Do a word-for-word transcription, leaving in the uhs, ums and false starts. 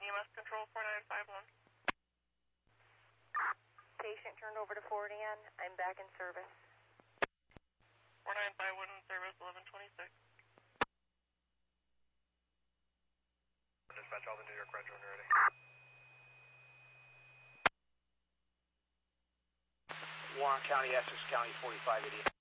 E M S control four nine five one. Patient turned over to Fortean. I'm back in service. four nine five one service eleven twenty-six. Dispatch all the New York Red Drone ready. Warren County, Essex County, forty-five eighty.